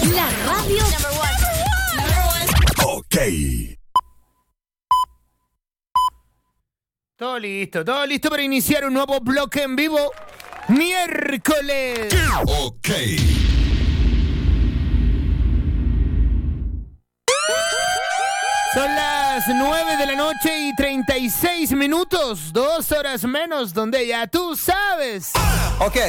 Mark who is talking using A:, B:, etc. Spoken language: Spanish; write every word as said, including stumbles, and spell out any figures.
A: La radio.
B: Ok.
C: Todo listo, todo listo para iniciar un nuevo bloque en vivo. Miércoles.
B: Ok.
C: Son las nueve de la noche y treinta y seis minutos. Dos horas menos, donde ya tú sabes.
D: Ok.